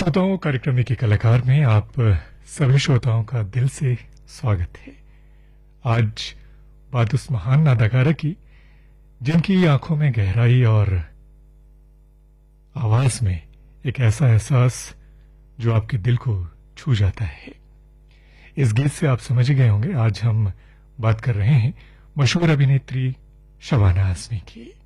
श्रोताओं, कार्यक्रम के कलाकार में आप सभी श्रोताओं का दिल से स्वागत है। आज बात उस महान अदाकारा की जिनकी आंखों में गहराई और आवाज में एक ऐसा एहसास जो आपके दिल को छू जाता है। इस गीत से आप समझ गए होंगे, आज हम बात कर रहे हैं मशहूर अभिनेत्री शबाना आज़मी की।